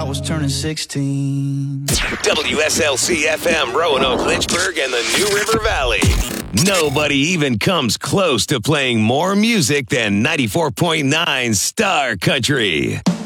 I was turning 16. WSLC FM, Roanoke, Lynchburg, and the New River Valley. Nobody even comes close to playing more music than 94.9 Star Country.